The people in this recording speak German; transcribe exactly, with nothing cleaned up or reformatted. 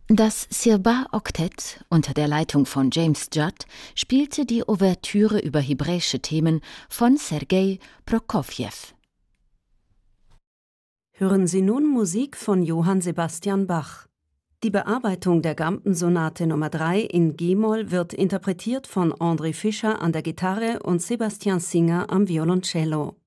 Das Sirba-Oktett unter der Leitung von James Judd spielte die Ouvertüre über hebräische Themen von Sergei Prokofjew. Hören Sie nun Musik von Johann Sebastian Bach. Die Bearbeitung der Gampen-Sonate Nummer drei in G-Moll wird interpretiert von André Fischer an der Gitarre und Sebastian Singer am Violoncello.